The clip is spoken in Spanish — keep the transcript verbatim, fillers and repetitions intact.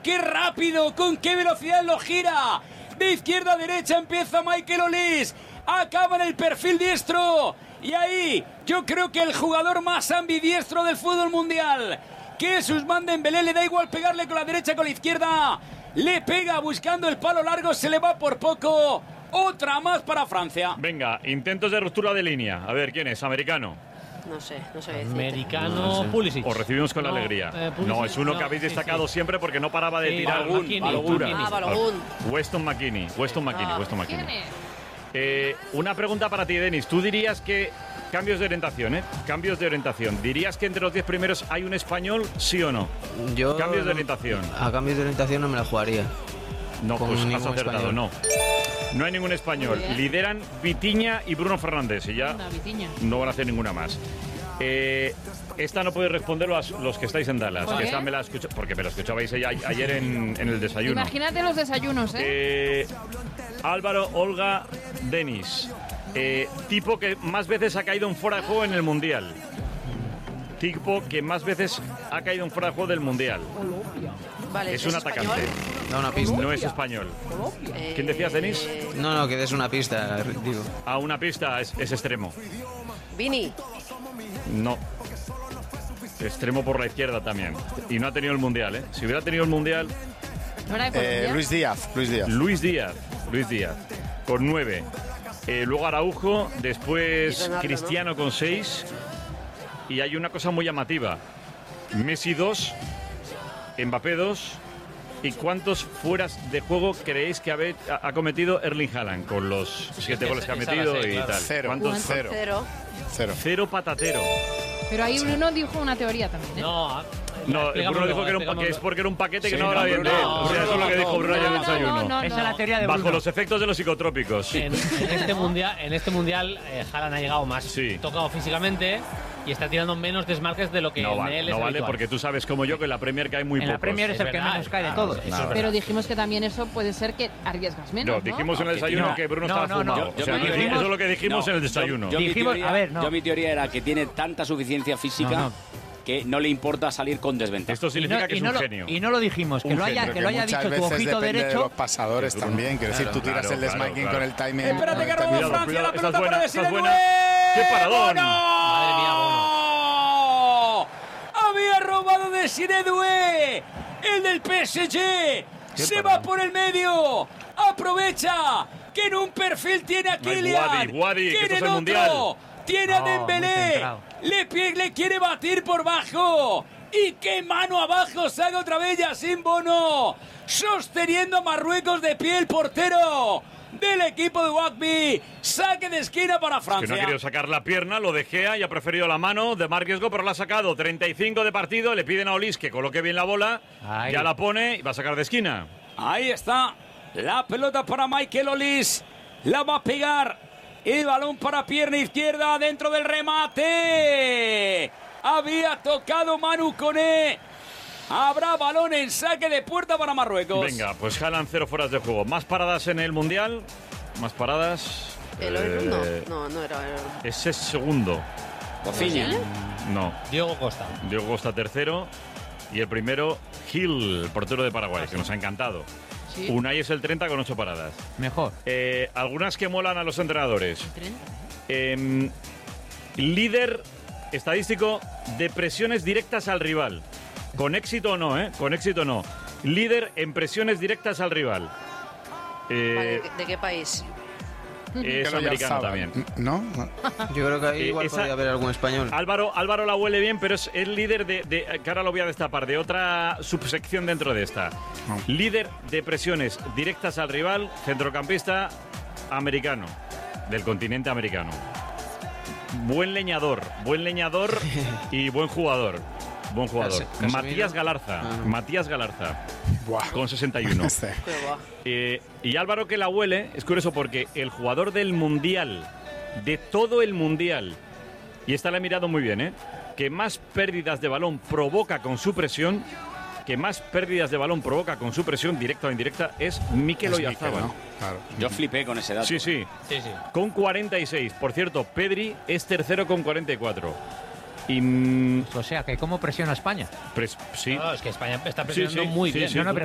qué rápido, con qué velocidad lo gira. De izquierda a derecha empieza Michael Olise. Acaba en el perfil diestro. Y ahí yo creo que el jugador más ambidiestro del fútbol mundial, que es Ousmane Dembélé, le da igual pegarle con la derecha que con la izquierda. Le pega buscando el palo largo, se le va por poco. Otra más para Francia. Venga, intentos de ruptura de línea. A ver, ¿quién es? ¿Americano? No sé, no sé decir. Americano, no sé. Pulisic. Os recibimos con no, la alegría. Eh, no, es uno no, que habéis sí, destacado sí. siempre porque no paraba de Sí, tirar Balogun, locura. Ah, Balogun. Weston McKennie. Weston McKennie. Ah, Weston ¿Quién McKennie. es? Eh, una pregunta para ti, Denis. ¿Tú dirías que cambios de orientación, eh? Cambios de orientación. ¿Dirías que entre los diez primeros hay un español, sí o no? Yo Cambios de orientación. A cambios de orientación no me la jugaría. No, Con pues has ningún acertado, español. no. No hay ningún español. Muy bien. Lideran Vitinha y Bruno Fernández. Y ya Anda, Vitiña. no van a hacer ninguna más. Eh, esta no podéis responder los, los que estáis en Dallas. ¿Por Que qué? esta me la escucho, porque me la escuchabais ella- ayer en, en el desayuno. Imagínate los desayunos, ¿eh? Eh, Álvaro, Olga, Denis. Eh, tipo que más veces ha caído en fuera de juego en el Mundial. Tipo que más veces ha caído en fuera de juego del Mundial. Vale, Es un español? atacante. Da una pista. No es español. Eh, ¿Quién decías, Denis? No, no, que des una pista, digo. A una pista es, es extremo. Vini. No. Extremo por la izquierda también. Y no ha tenido el Mundial, ¿eh? Si hubiera tenido el Mundial, ¿No era de Colombia? Eh, Luis Díaz, Luis Díaz. Luis Díaz. Luis Díaz. Con nueve. Eh, luego Araujo. Y Después Ronaldo, Cristiano con seis. Y hay una cosa muy llamativa. Messi dos. Mbappé dos. ¿Y cuántos fueras de juego creéis que habe- ha ha cometido Erling Haaland con los siete esa- goles que ha esa la metido sé, y claro. tal? Cero. ¿Cuántos? Cero. Cero. Cero. Cero patatero. Pero ahí Bruno dijo una teoría también, ¿eh? No, No, explícamelo Bruno dijo luego, que, era un, explícamelo que es porque era un paquete que Sí, no habla no, bien de él. Bruno, O sea, eso es lo que dijo Bruno ayer en el no, desayuno. no, no. Esa es la teoría de Bajo Bruno. los efectos de los psicotrópicos. En, en este mundial, en este mundial eh, Haaland ha llegado más Sí. tocado físicamente y está tirando menos desmarques de lo que No en vale, él no es vale, habitual. porque tú sabes como yo que en la Premier cae muy En pocos. la Premier es el que verdad, menos cae de ah, todos. eso es Nada. Pero dijimos que también eso puede ser que arriesgas menos, No, ¿no? dijimos en el No, que desayuno no. que Bruno No, estaba no, no. fumado. Yo- O sea, yo que dijimos- eso es lo que dijimos No, en el desayuno. Yo, yo mi Dijimos- teoría, a ver, no. yo mi teoría era que tiene tanta suficiencia física No, no. que no le importa salir con desventaja. Esto Y significa no, que y es no un lo, genio. y no lo dijimos, que Un lo haya, genio, que lo haya muchas dicho tu veces ojito depende de derecho. los pasadores también. Quiero decir, tú Claro, tiras el claro, desmarking claro. con el timing. Espérate que con el robó timing. Cuidado, Francia, cuidado, la esa es pelota buena, para esa es Desiree buena. Doué. ¡Qué paradón! Madre mía, ¡Bono! Había robado Desiree Doué, el del P S G. Se va por el medio. Aprovecha que en un perfil tiene a No hay Kylian. Wadi, Wadi, que que esto en es el el Mundial. otro tiene a No, muy Dembélé. centrado. Le, pie- le quiere batir por bajo. Y qué mano abajo saca otra vez sin Bono. Sosteniendo a Marruecos de pie el portero del equipo de Rugby. Saque de esquina para Que no Francia. ha querido sacar la pierna, lo de Gea y ha preferido la mano de más riesgo, pero la ha sacado. treinta y cinco de partido, le piden a Olise que coloque bien la bola, Ay. ya la pone y va a sacar de esquina. Ahí está la pelota para Michael Olise. La va a pegar. El balón para pierna izquierda dentro del remate. Había tocado Manu Koné. Habrá balón en saque de puerta para Marruecos. Venga, pues Haaland cero fueras de juego. ¿Más paradas en el Mundial? ¿Más paradas? ¿El Eh, Oilun? No, no, no era. era- Ese es segundo. Rafinha. No. Diego Costa. Diego Costa tercero. Y el primero, Gil, el portero de Paraguay, que nos ha encantado. Sí. Unai es el treinta con ocho paradas. Mejor. Eh, algunas que molan a los entrenadores. Eh, líder estadístico de presiones directas al rival. Con éxito o no, ¿eh? Con éxito o no. Líder en presiones directas al rival. Eh, Vale, ¿de, qué- de qué país? es Que lo americano alzaba. también. ¿No? No. Yo creo que ahí Eh, igual esa- podría haber algún español. Álvaro, Álvaro la huele bien, pero es el líder de, de- que ahora lo voy a destapar, de otra subsección dentro de esta. No. Líder de presiones directas al rival, centrocampista americano, del continente americano. Buen leñador, buen leñador y buen jugador. Buen jugador. Casi- Casemiro. Matías Galarza. Ah, no. Matías Galarza. Buah. Con sesenta y uno. Sí. Qué guau. Eh, y Álvaro que la huele, es curioso porque el jugador del Mundial, de todo el Mundial, y esta la he mirado muy bien, ¿eh? que más pérdidas de balón provoca con su presión, que más pérdidas de balón provoca con su presión, directa o indirecta, es Mikel Es Oyarzabal. Mikel, ¿no? Claro. Yo flipé con ese dato. Sí, sí, Sí, sí. con cuarenta y seis. Por cierto, Pedri es tercero con cuarenta y cuatro. Y... mm, O sea, que cómo presiona España. pres- sí. No, es que España está Sí, presionando sí, muy sí, bien. sí. No, no, pero